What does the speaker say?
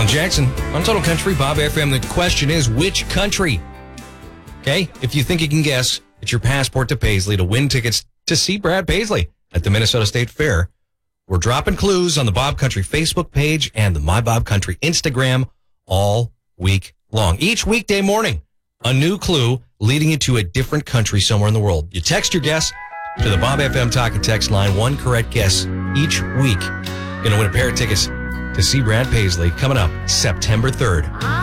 Alan Jackson on Total Country, Bob FM. The question is, which country? Okay, if you think you can guess, it's your passport to Paisley to win tickets to see Brad Paisley at the Minnesota State Fair. We're dropping clues on the Bob Country Facebook page and the My Bob Country Instagram all week long. Each weekday morning, a new clue leading you to a different country somewhere in the world. You text your guess to the Bob FM Talk and Text line. One correct guess each week. Going to win a pair of tickets to see Brad Paisley coming up September 3rd.